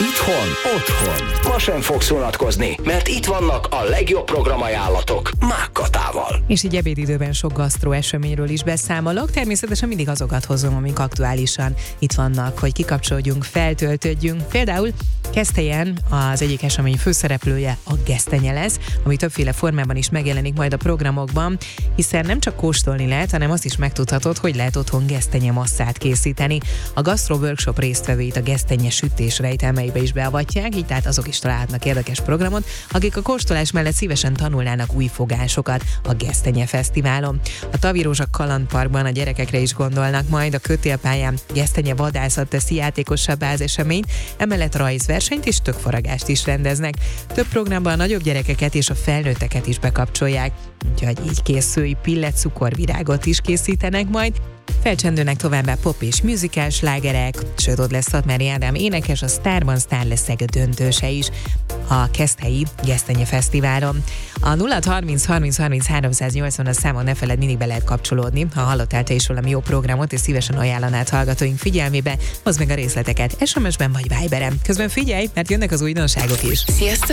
Itthon, otthon. Ma sem fogsz unatkozni, mert itt vannak a legjobb programajánlatok Mákkatával. És így ebédidőben sok gasztró eseményről is beszámolok. Természetesen mindig azokat hozom, amik aktuálisan itt vannak, hogy kikapcsolódjunk, feltöltődjünk. Például Keszthelyen az egyik esemény főszereplője a gesztenye lesz, ami többféle formában is megjelenik majd a programokban, hiszen nem csak kóstolni lehet, hanem azt is megtudhatod, hogy lehet otthon gesztenye masszát készíteni. A gasztró workshop résztvevőit a gesztenye sütés rejtelmeibe is beavatják, így tehát azok is találhatnak érdekes programot, akik a kóstolás mellett szívesen tanulnának új fogásokat a Gesztenye Fesztiválon. A Tavirózsa Kalandparkban a gyerekekre is gondolnak majd, a kötélpályán gesztenye vadászat teszi játékosabbá az eseményt, emellett rajzversenyt és tökfaragást is rendeznek. Több programban a nagyobb gyerekeket és a felnőtteket is bekapcsolják, úgyhogy így készülj, pillet cukorvirágot is készítenek majd. Felcsendülnek továbbá pop és musical slágerek, sőt ott lesz Szatmári Ádám énekes, a Sztárban sztár lesz a döntőse is a Keszthelyi Gesztenye Fesztiválon. A 0630 30 30 380 számon ne feled, mindig be lehet kapcsolódni. Ha hallottál te is valami jó programot, és szívesen ajánlanád hallgatóink figyelmébe, hozd meg a részleteket SMS-ben vagy Viberen. Közben figyelj, mert jönnek az újdonságok is. Sziasztok!